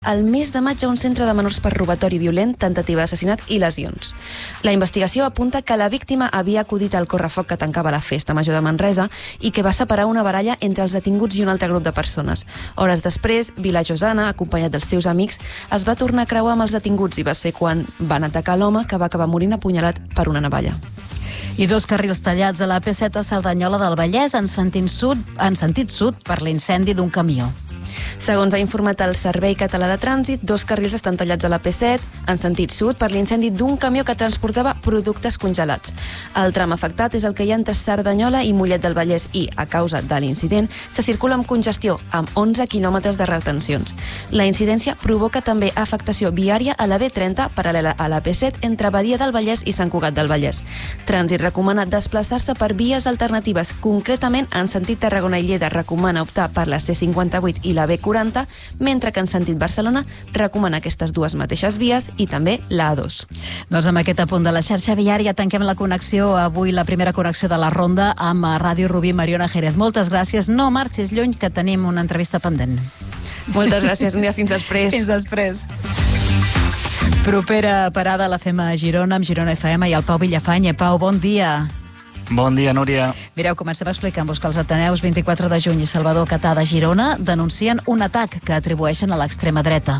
el mes de maig a un centre de menors per robatori violent, tentativa d'assassinat i lesions. La investigació apunta que la víctima havia acudit al correfoc que tancava la festa major de Manresa i que va separar una baralla entre els detinguts i un altre grup de persones. Hores després, Vila Josana, acompanyat dels seus amics, es va tornar a creuar amb els detinguts i va ser quan van atacar l'home, que va acabar morint apunyalat per una navalla. I 2 carrils tallats a la P7 a Cerdanyola del Vallès en sentit sud per l'incendi d'un camió. Segons ha informat el Servei Català de Trànsit, 2 carrils estan tallats a la P7 en sentit sud per l'incendi d'un camió que transportava productes congelats. El tram afectat és el que hi ha entre Cerdanyola i Mollet del Vallès i, a causa de l'incident, se circula amb congestió, amb 11 quilòmetres de retencions. La incidència provoca també afectació viària a la B30 paral·lela a la P7 entre Badia del Vallès i Sant Cugat del Vallès. Trànsit recomana desplaçar-se per vies alternatives. Concretament, en sentit Tarragona i Lleida recomana optar per la C58 i la B40, mentre que en sentit Barcelona recomana aquestes dues mateixes vies i també la A2. Doncs amb aquest apunt de la xarxa viària tanquem la connexió, avui la primera connexió de la ronda amb Ràdio Rubí, Mariona Jerez. Moltes gràcies, no marxis lluny, que tenim una entrevista pendent. Moltes gràcies, Núria, fins després. Fins després. Propera parada la fem a Girona, amb Girona FM i el Pau Villafany. Pau, bon dia. Bon dia, Núria. Mireu, comencem explicant-vos que els Ateneus 24 de juny i Salvador Catà de Girona denuncien un atac que atribueixen a l'extrema dreta.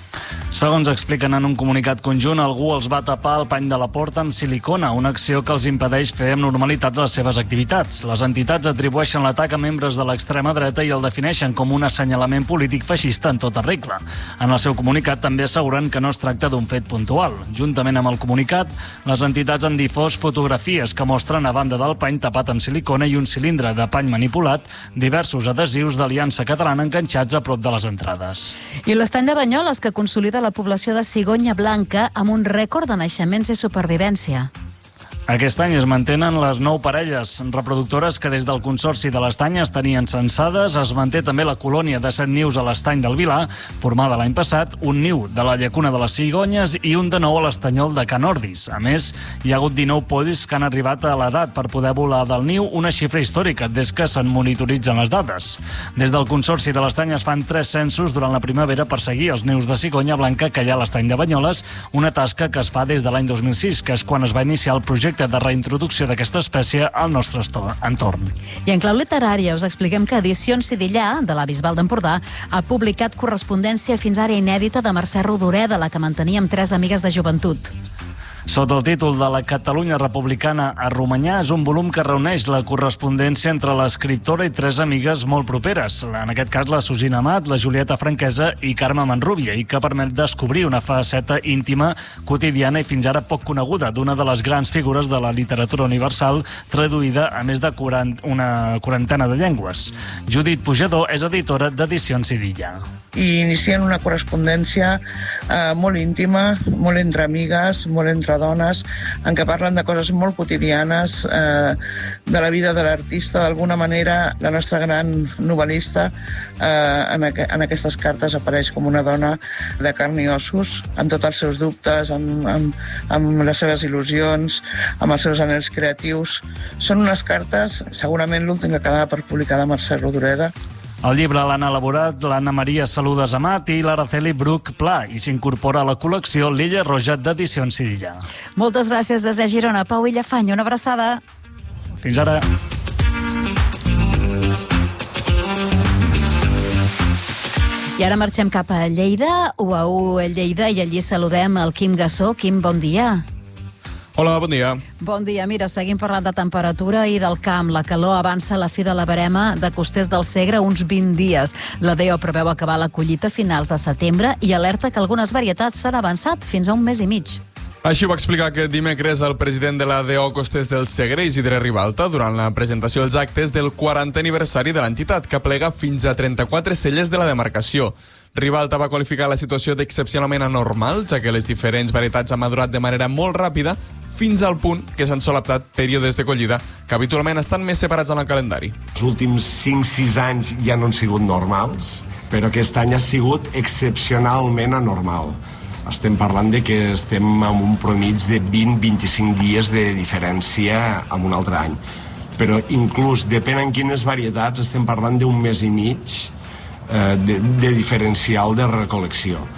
Segons expliquen en un comunicat conjunt, algú els va tapar el pany de la porta amb silicona, una acció que els impedeix fer amb normalitat les seves activitats. Les entitats atribueixen l'atac a membres de l'extrema dreta i el defineixen com un assenyalament polític feixista en tota regla. En el seu comunicat també asseguren que no es tracta d'un fet puntual. Juntament amb el comunicat, les entitats han difós fotografies que mostren, a banda del pany tapat amb silicona i un cilindre de pany manipulat, diversos adhesius d'Aliança Catalana enganxats a prop de les entrades. I l'estany de Banyoles, que consolida la població de cigonya blanca amb un rècord de naixements i supervivència. Aquest any es mantenen les 9 parelles reproductores que des del Consorci de l'Estany es tenien censades. Es manté també la colònia de 7 nius a l'Estany del Vilar, formada l'any passat, un niu de la Llacuna de les Cigonyes i un de nou a l'Estanyol de Can Ordis. A més, hi ha hagut 19 polls que han arribat a l'edat per poder volar del niu, una xifra històrica des que se'n monitoritzen les dades. Des del Consorci de l'Estany es fan 3 censos durant la primavera per seguir els nius de cigonya blanca que hi ha a l'Estany de Banyoles, una tasca que es fa des de l'any 2006, que és quan es va iniciar el projecte de reintroducció d'aquesta espècie al nostre entorn. I en clau literària us expliquem que Edicions Sidillà, de la Bisbal d'Empordà, ha publicat correspondència fins ara inèdita de Mercè Rodoreda, la que mantenia amb 3 amigues de joventut. Sota el títol de la Catalunya republicana a Romanyà, és un volum que reuneix la correspondència entre l'escriptora i 3 amigues molt properes, en aquest cas la Susina Amat, la Julieta Franquesa i Carme Manrubia, i que permet descobrir una faceta íntima, quotidiana i fins ara poc coneguda d'una de les grans figures de la literatura universal, traduïda a més de una quarantena de llengües. Judit Pujador és editora d'Edicions Sidillà. I inicien una correspondència molt íntima, molt entre amigues, molt entre dones, en què parlen de coses molt quotidianes, de la vida de l'artista. D'alguna manera, la nostra gran novel·lista en aquestes cartes apareix com una dona de carn i ossos, amb tots els seus dubtes, amb les seves il·lusions, amb els seus anhels creatius. Són unes cartes, segurament l'últim que quedava per publicar de Mercè Rodoreda. El llibre l'han elaborat l'Anna Maria Saludes Amat i l'Araceli Bruc Pla i s'incorpora a la col·lecció l'Illa Roja d'Edicions Sidillà. Moltes gràcies des de Girona. Pau Villafany, una abraçada. Fins ara. I ara marxem cap a Lleida, UAU Lleida, i allí saludem el Quim Gassó. Quim, bon dia. Hola, bon dia. Bon dia. Mira, seguim parlant de temperatura i del camp. La calor avança a la fi de la barema de Costers del Segre uns 20 dies. La DEO preveu acabar la collita a finals de setembre i alerta que algunes varietats s'han avançat fins a un mes i mig. Així ho va explicar aquest dimecres el president de la DEO Costers del Segre, Isidre Ribalta, durant la presentació dels actes del 40è aniversari de l'entitat, que plega fins a 34 celles de la demarcació. Ribalta va qualificar la situació d'excepcionalment anormal, ja que les diferents varietats han madurat de manera molt ràpida, fins al punt que s'han solaptat períodes de collida que habitualment estan més separats en el calendari. Els últims 5-6 anys ja no han sigut normals, però aquest any ha sigut excepcionalment anormal. Estem parlant de que estem amb un promig de 20-25 dies de diferència amb un altre any. Però inclús, depèn en quines varietats, estem parlant d'un mes i mig de diferencial de recol·lecció.